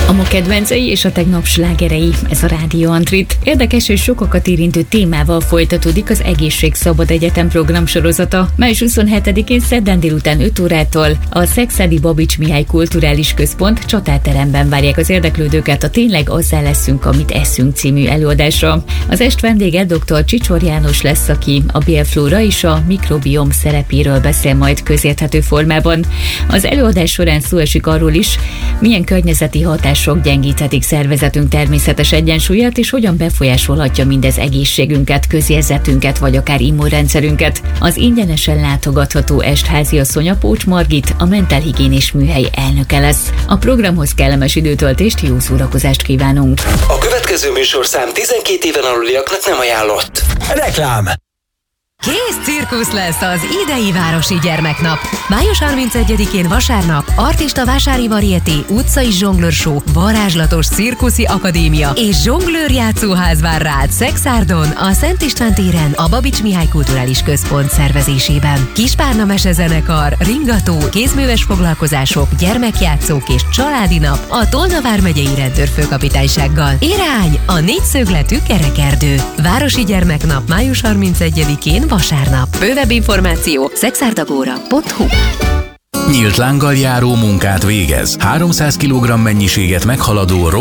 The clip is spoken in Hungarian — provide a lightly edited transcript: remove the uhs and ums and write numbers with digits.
A ma kedvencei és a tegnap slágerei, ez a Rádió Antrit. Érdekes és sokakat érintő témával folytatódik az Egészség Szabad Egyetem programsorozata. Május 27-én szerdán délután 5 órától a Szekszárdi Babits Mihály Kulturális Központ Csatárteremben várják az érdeklődőket a Tényleg azzá leszünk, amit eszünk című előadásra. Az est vendége dr. Csicsor János lesz, aki a bélflóra és a mikrobiom szerepéről beszél majd közérthető formában. Az előadás során szó esik arról is, milyen környezeti hatások gyengíthetik szervezetünk természetes egyensúlyát, és hogyan befolyásolhatja mindez egészségünket, közérzetünket, vagy akár immunrendszerünket. Az ingyenesen látogatható est háziasszonya Pócs Margit, a Mentálhigiénés Műhely elnöke lesz. A programhoz kellemes időtöltést, jó szórakozást kívánunk! A következő műsorszám 12 éven aluliaknak nem ajánlott. Reklám! Kész cirkusz lesz az idei Városi Gyermeknap. Május 31-én vasárnap Artista Vásári Varieté, utcai zsonglőrshow, varázslatos cirkuszi akadémia és zsonglőr játszóház vár rád Szekszárdon, a Szent István téren, a Babits Mihály Kulturális Központ szervezésében. Kispárna mesezenekar, ringató, kézműves foglalkozások, gyermekjátszók és családi nap a Tolna vármegyei rendőrfőkapitánysággal. Irány a négyszögletű kerekerdő. Városi Gyermeknap május 31-én vasárnap. Bővebb információ szexárdagóra.hu. Nyílt lánggal járó munkát végez. 300 kg mennyiséget meghaladó